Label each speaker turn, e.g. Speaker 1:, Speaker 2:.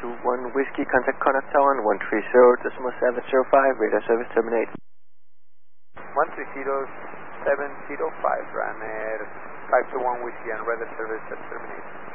Speaker 1: 121 Whiskey, contact Connaught Tower 130.705, radar service terminate.
Speaker 2: 130.705, runner 521 Whiskey and radar service terminate.